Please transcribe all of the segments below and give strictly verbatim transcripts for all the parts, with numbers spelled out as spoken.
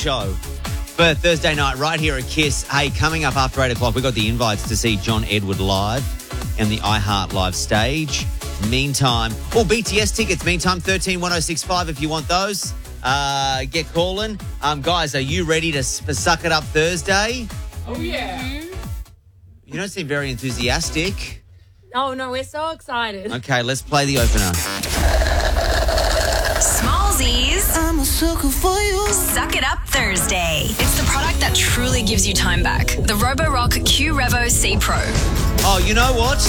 show for Thursday night right here at Kiss. Hey, coming up after eight o'clock, we got the invites to see John Edward live and the iHeart Live stage. Meantime, oh, B T S tickets. Meantime, thirteen one oh six five if you want those. Uh, get calling. Um, guys, are you ready to for Suck It Up Thursday? Oh, yeah. You don't seem very enthusiastic. Oh, no, we're so excited. Okay, let's play the opener. Smallsies. I'm a sucker for you. Suck It Up Thursday. It's the product that truly gives you time back. The Roborock Q Revo C Pro. Oh, you know what?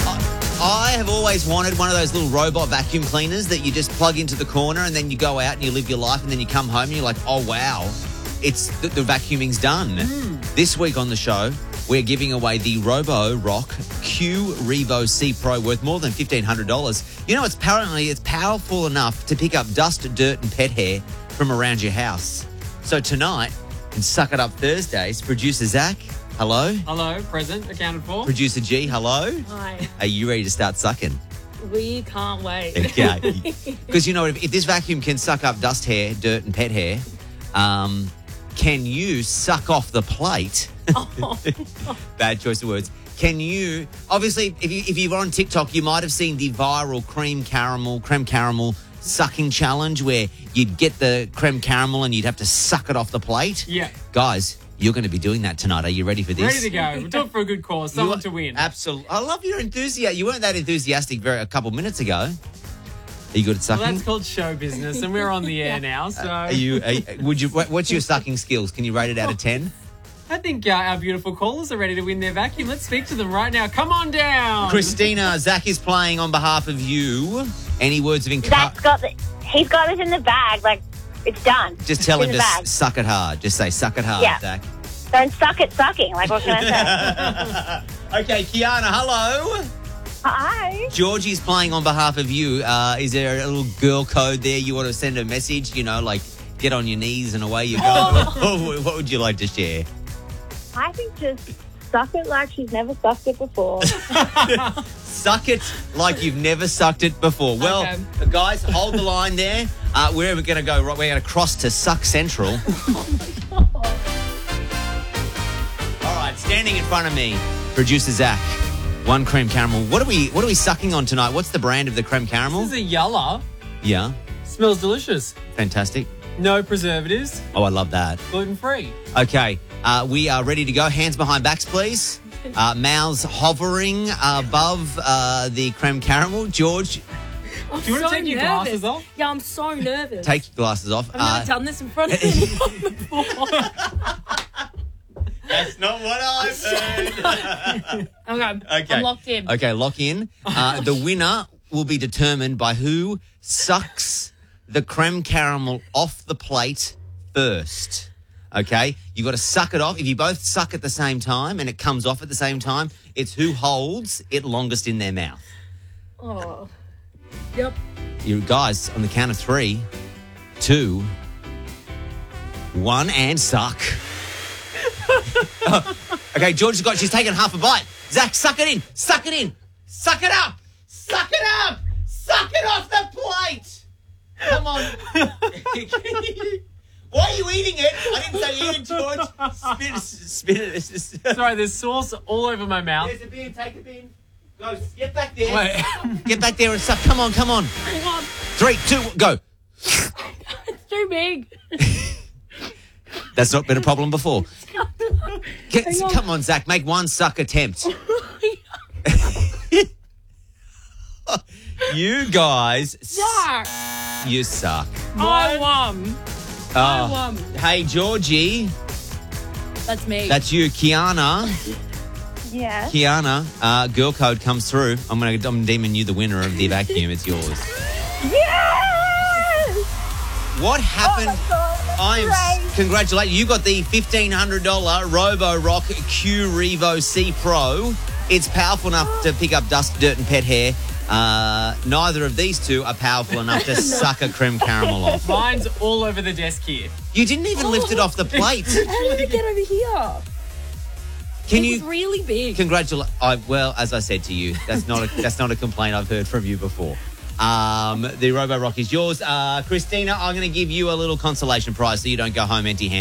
I, I have always wanted one of those little robot vacuum cleaners that you just plug into the corner and then you go out and you live your life and then you come home and you're like, oh, wow, it's the, the vacuuming's done. Mm. This week on the show, we're giving away the Roborock Q Revo C Pro worth more than fifteen hundred dollars. You know, it's apparently it's powerful enough to pick up dust, dirt and pet hair from around your house. So tonight, in Suck It Up Thursdays, producer Zach, hello. Hello, present, accounted for. Producer G, hello. Hi. Are you ready to start sucking? We can't wait. Okay. Because, you know, if, if this vacuum can suck up dust hair, dirt and pet hair, um, can you suck off the plate? Oh. Bad choice of words. Can you, obviously, if, you, if you're on TikTok, you might have seen the viral cream caramel, creme caramel sucking challenge where you'd get the creme caramel and you'd have to suck it off the plate. Yeah. Guys, you're going to be doing that tonight. Are you ready for this? Ready to go. We're doing it for a good cause. Someone You- to win. Absolutely. I love your enthusiasm. You weren't that enthusiastic very a couple minutes ago. Are you good at sucking? Well, that's called show business, and we're on the air now. So Are you? Are, you- would you? what- What's your sucking skills? Can you rate it out of ten? I think uh, our beautiful callers are ready to win their vacuum. Let's speak to them right now. Come on down. Christina, Zach is playing on behalf of you. Any words of Zach's encouragement? got the, he's got it in the bag. Like, it's done. Just tell It's him in to the s- bag. suck it hard. Just say suck it hard, Yeah. Zach. Don't suck at sucking. Like, what can I say? Okay, Kiana, hello. Hi. Georgie's playing on behalf of you. Uh, is there a little girl code there you want to send a message? You know, like get on your knees and away you go. What would you like to share? I think just suck it like she's never sucked it before. Suck it like you've never sucked it before. Well, Okay. guys, hold the line there. Uh, we're going to go. We're going to cross to Suck Central. All right, standing in front of me, producer Zach. One creme caramel. What are we? What are we sucking on tonight? What's the brand of the creme caramel? This is a Yulla. Yeah, Smells delicious. fantastic. No preservatives. Oh, I love that. Gluten free. Okay, uh, we are ready to go. Hands behind backs, please. Uh, mouths hovering above uh, the creme caramel. George, I'm Do you want so to take your nervous. glasses off? Yeah, I'm so nervous. take your glasses off. I've never Uh, done this in front of anyone before. That's not what I heard. Okay, Okay. I'm locked in. Okay, lock in. Uh, the winner will be determined by who sucks the creme caramel off the plate first. Okay? You've got to suck it off. If you both suck at the same time and it comes off at the same time, it's who holds it longest in their mouth. Oh. Yep. You guys, on the count of three, two, one, and suck. Okay, George has got, she's taken half a bite. Zach, suck it in. Suck it in. Suck it up. Suck it up. Suck it off the plate. Come on. Why are you eating it? I didn't say eat it, George. Spit it. Spit it. Sorry, there's sauce all over my mouth. There's a bin. Take a bin. Go. Get back there. Wait. Get back there and suck. Come on, come on. Hang on. Three, two, go. It's too big. That's not been a problem before. Get, Hang on. come on, Zach. Make one suck attempt. You guys, s- Yeah. you suck. I won. I Oh. won. Hey, Georgie, That's me. that's you. Kiana, Yeah. Kiana, uh, girl code comes through. I'm gonna, I'm deeming you the winner of the vacuum. It's yours. Yes! What happened? Oh my God, that's I'm great. congratulate you. You got the fifteen hundred dollar Roborock Q Revo C Pro. It's powerful enough to pick up dust, dirt, and pet hair. Uh, neither of these two are powerful enough to suck a creme caramel off. Mine's all over the desk here. You didn't even lift it off the plate. How did it get over here? Can it you was really big. congratulate? I well, as I said to you, that's not a, that's not a complaint I've heard from you before. Um, the Roborock is yours, uh, Christina. I'm going to give you a little consolation prize so you don't go home empty-handed.